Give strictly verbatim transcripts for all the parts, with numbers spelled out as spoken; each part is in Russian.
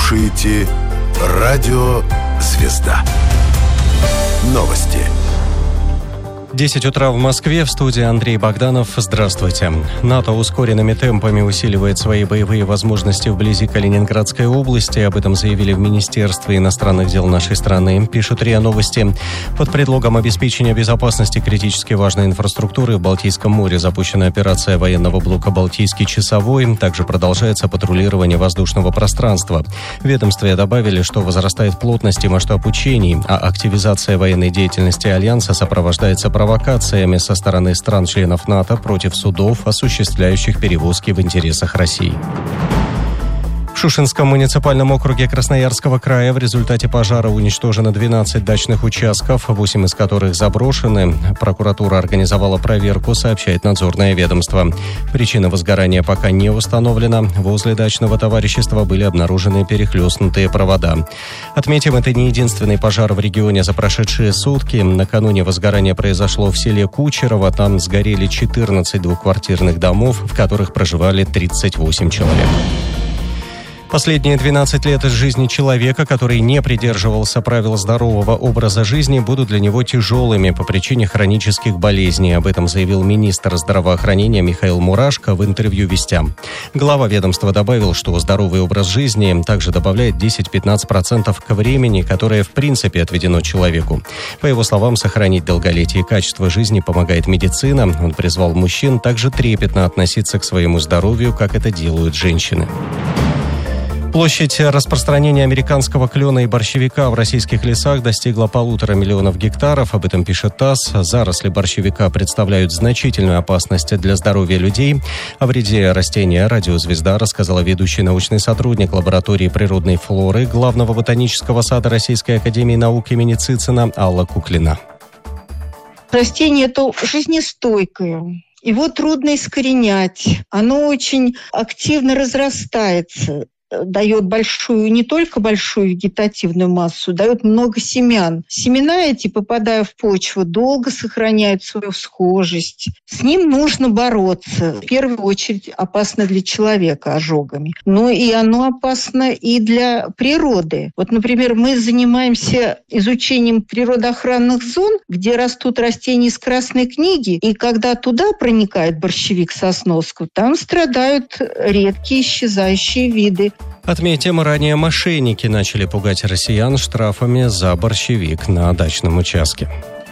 слушаете Радио «Звезда». Новости. десять утра в Москве, в студии Андрей Богданов. Здравствуйте. НАТО ускоренными темпами усиливает свои боевые возможности вблизи Калининградской области. Об этом заявили в Министерстве иностранных дел нашей страны. Пишут РИА Новости. Под предлогом обеспечения безопасности критически важной инфраструктуры в Балтийском море запущена операция военного блока «Балтийский часовой». Также продолжается патрулирование воздушного пространства. В ведомстве добавили, что возрастает плотность и масштаб учений, а активизация военной деятельности Альянса сопровождается провокациями со стороны стран-членов НАТО против судов, осуществляющих перевозки в интересах России. В Шушинском муниципальном округе Красноярского края в результате пожара уничтожено двенадцать дачных участков, восемь из которых заброшены. Прокуратура организовала проверку, сообщает надзорное ведомство. Причина возгорания пока не установлена. Возле дачного товарищества были обнаружены перехлестнутые провода. Отметим, это не единственный пожар в регионе за прошедшие сутки. Накануне возгорание произошло в селе Кучерово. Там сгорели четырнадцать двухквартирных домов, в которых проживали тридцать восемь человек. Последние двенадцать лет из жизни человека, который не придерживался правил здорового образа жизни, будут для него тяжелыми по причине хронических болезней. Об этом заявил министр здравоохранения Михаил Мурашко в интервью «Вестям». Глава ведомства добавил, что здоровый образ жизни также добавляет десять-пятнадцать процентов к времени, которое в принципе отведено человеку. По его словам, сохранить долголетие и качество жизни помогает медицина. Он призвал мужчин также трепетно относиться к своему здоровью, как это делают женщины. Площадь распространения американского клена и борщевика в российских лесах достигла полутора миллионов гектаров. Об этом пишет ТАСС. Заросли борщевика представляют значительную опасность для здоровья людей. О вреде растения «Радио Звезда» рассказала ведущий научный сотрудник лаборатории природной флоры Главного ботанического сада Российской академии наук имени Цицина Алла Куклина. Растение это жизнестойкое. Его трудно искоренять. Оно очень активно разрастается. Дает большую, не только большую вегетативную массу, дает много семян. Семена эти, попадая в почву, долго сохраняют свою всхожесть. С ним нужно бороться. В первую очередь опасно для человека ожогами. Но и оно опасно и для природы. Вот, например, мы занимаемся изучением природоохранных зон, где растут растения из Красной книги, и когда туда проникает борщевик сосновского, там страдают редкие исчезающие виды. Отметим, ранее мошенники начали пугать россиян штрафами за борщевик на дачном участке.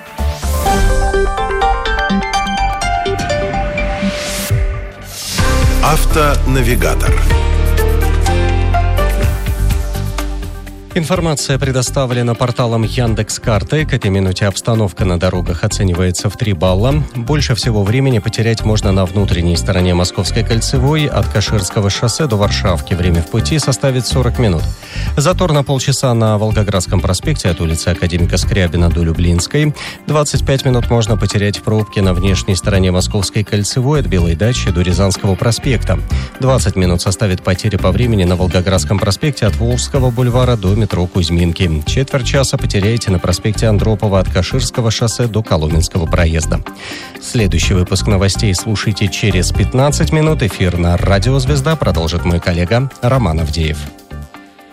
Автонавигатор. Информация предоставлена порталом Яндекс.Карты. К этой минуте обстановка на дорогах оценивается в три балла. Больше всего времени потерять можно на внутренней стороне Московской кольцевой. От Каширского шоссе до Варшавки время в пути составит сорок минут. Затор на полчаса на Волгоградском проспекте от улицы Академика Скрябина до Люблинской. двадцать пять минут можно потерять в пробке на внешней стороне Московской кольцевой от Белой дачи до Рязанского проспекта. двадцать минут составит потеря по времени на Волгоградском проспекте от Волжского бульвара до метро Кузьминки. Четверть часа потеряете на проспекте Андропова от Каширского шоссе до Коломенского проезда. Следующий выпуск новостей слушайте через пятнадцать минут. Эфир на Радио Звезда продолжит мой коллега Роман Авдеев.